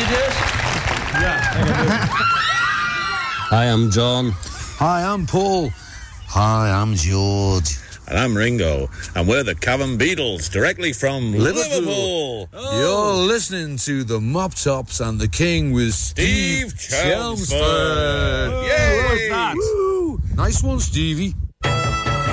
Hi, I'm John. Hi, I'm Paul. Hi, I'm George. And I'm Ringo, and we're the Cavern Beatles, directly from Liverpool. Oh. You're listening to the Mop Tops and the King with Steve Chelmsford. Yay! Woo! Nice one, Stevie.